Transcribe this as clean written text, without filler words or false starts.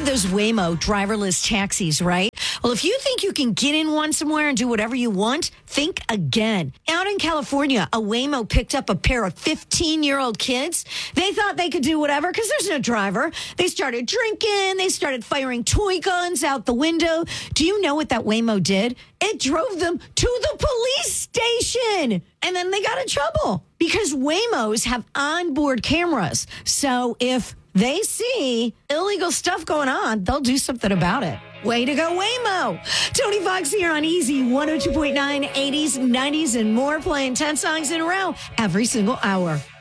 of those Waymo driverless taxis, right? Well, if you think you can get in one somewhere and do whatever you want, think again. Out in California, a Waymo picked up a pair of 15-year-old kids. They thought they could do whatever because there's no driver. They started drinking. They started firing toy guns out the window. Do you know what that Waymo did? It drove them to the police station. And then they got in trouble because Waymos have onboard cameras. So if they see illegal stuff going on, they'll do something about it. Way to go, Waymo. Tony Fox here on Easy 102.9, 80s, 90s, and more, playing 10 songs in a row every single hour.